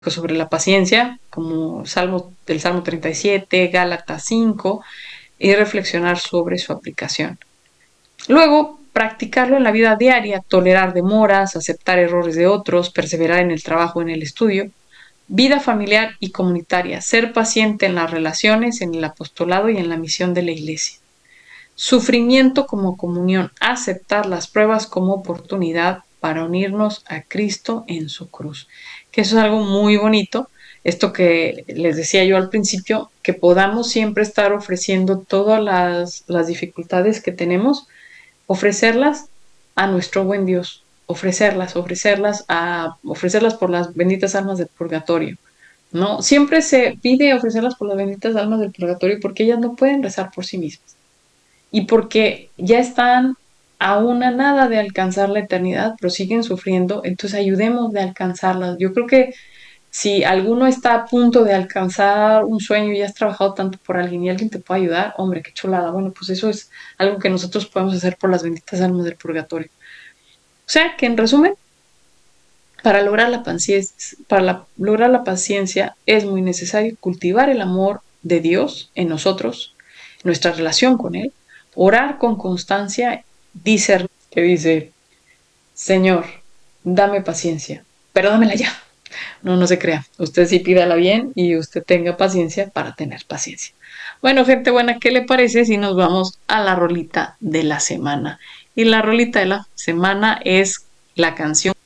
sobre la paciencia, como del Salmo 37, Gálatas 5, y reflexionar sobre su aplicación. Luego, practicarlo en la vida diaria, tolerar demoras, aceptar errores de otros, perseverar en el trabajo, en el estudio, vida familiar y comunitaria, ser paciente en las relaciones, en el apostolado y en la misión de la iglesia. Sufrimiento como comunión, aceptar las pruebas como oportunidad para unirnos a Cristo en su cruz. Que eso es algo muy bonito, esto que les decía yo al principio, que podamos siempre estar ofreciendo todas las dificultades que tenemos, ofrecerlas a nuestro buen Dios, ofrecerlas por las benditas almas del purgatorio. ¿No? Siempre se pide ofrecerlas por las benditas almas del purgatorio porque ellas no pueden rezar por sí mismas y porque ya están a una nada de alcanzar la eternidad, pero siguen sufriendo, entonces ayudemos de alcanzarlas. Yo creo que si alguno está a punto de alcanzar un sueño y has trabajado tanto por alguien y alguien te puede ayudar, hombre, qué chulada. Bueno, pues eso es algo que nosotros podemos hacer por las benditas almas del purgatorio. O sea que en resumen, lograr la paciencia es muy necesario cultivar el amor de Dios en nosotros, nuestra relación con Él, orar con constancia, discernir, que dice, Señor, dame paciencia, pero dámela ya. No, no se crea. Usted sí pídala bien y usted tenga paciencia para tener paciencia. Bueno, gente buena, ¿qué le parece si nos vamos a la rolita de la semana? Y la rolita de la semana es la canción